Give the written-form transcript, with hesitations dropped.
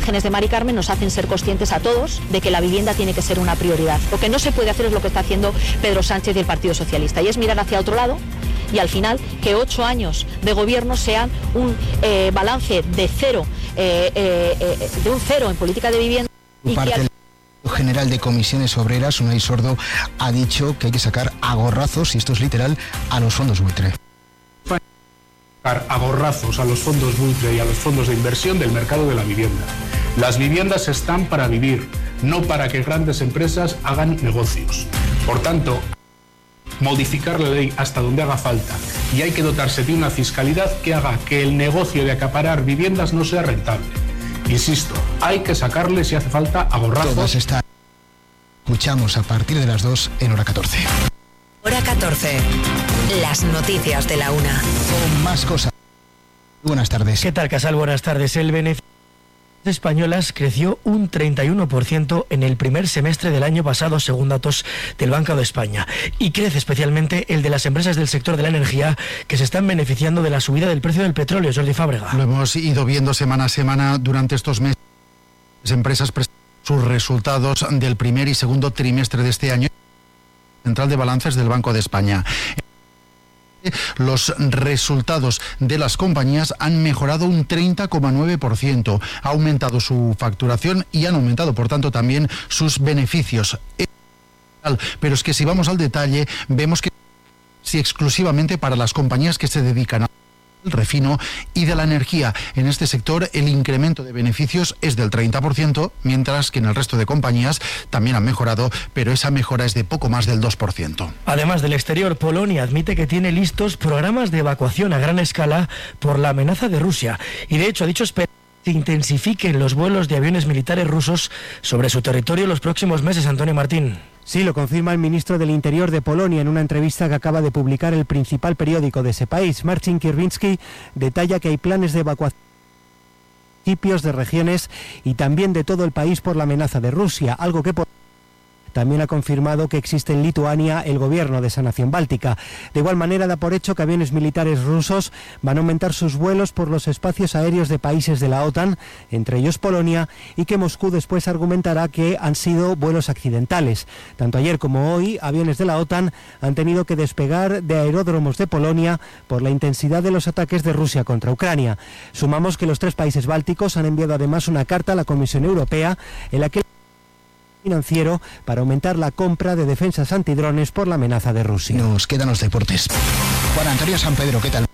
imágenes de Mari Carmen nos hacen ser conscientes a todos de que la vivienda tiene que ser una prioridad. Lo que no se puede hacer es lo que está haciendo Pedro Sánchez y el Partido Socialista, y es mirar hacia otro lado y al final que 8 años de gobierno sean un balance de cero, de un cero en política de vivienda. Y que el general de Comisiones Obreras, Unai Sordo, ha dicho que hay que sacar a gorrazos, y esto es literal, a los fondos buitre. A gorrazos a los fondos buitre y a los fondos de inversión del mercado de la vivienda. Las viviendas están para vivir, no para que grandes empresas hagan negocios. Por tanto, modificar la ley hasta donde haga falta, y hay que dotarse de una fiscalidad que haga que el negocio de acaparar viviendas no sea rentable. Insisto, hay que sacarle, si hace falta, a gorrazos. Todas estas escuchamos a partir de las 2 en Hora 14. Hora 14. Las noticias de la 1. Con más cosas. Buenas tardes. ¿Qué tal, Casal? Buenas tardes. El beneficio españolas creció un 31% en el primer semestre del año pasado, según datos del Banco de España. Y crece especialmente el de las empresas del sector de la energía, que se están beneficiando de la subida del precio del petróleo. Jordi Fábrega. Lo hemos ido viendo semana a semana durante estos meses. Las empresas presentan sus resultados del primer y segundo trimestre de este año. Central de Balances del Banco de España. Los resultados de las compañías han mejorado un 30,9%, ha aumentado su facturación y han aumentado, por tanto, también sus beneficios. Pero es que si vamos al detalle, vemos que sí, exclusivamente para las compañías que se dedican al refino y de la energía. En este sector el incremento de beneficios es del 30%, mientras que en el resto de compañías también han mejorado, pero esa mejora es de poco más del 2%. Además del exterior, Polonia admite que tiene listos programas de evacuación a gran escala por la amenaza de Rusia, y de hecho ha dicho esperar que se intensifiquen los vuelos de aviones militares rusos sobre su territorio en los próximos meses. Antonio Martín. Sí, lo confirma el ministro del Interior de Polonia en una entrevista que acaba de publicar el principal periódico de ese país. Marcin Kierwiński detalla que hay planes de evacuación de municipios, de regiones y también de todo el país por la amenaza de Rusia, algo que también ha confirmado que existe en Lituania el gobierno de esa nación báltica. De igual manera da por hecho que aviones militares rusos van a aumentar sus vuelos por los espacios aéreos de países de la OTAN, entre ellos Polonia, y que Moscú después argumentará que han sido vuelos accidentales. Tanto ayer como hoy, aviones de la OTAN han tenido que despegar de aeródromos de Polonia por la intensidad de los ataques de Rusia contra Ucrania. Sumamos que los 3 países bálticos han enviado además una carta a la Comisión Europea en la que financiero para aumentar la compra de defensas antidrones por la amenaza de Rusia. Nos quedan los deportes. Juan Antonio San Pedro, ¿qué tal?